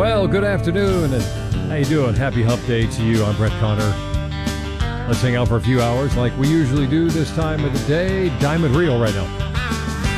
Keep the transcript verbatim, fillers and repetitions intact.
Well, good afternoon, and how you doing? Happy Hump Day to you. I'm Brett Connor. Let's hang out for a few hours like we usually do this time of the day. Diamond Rio right now.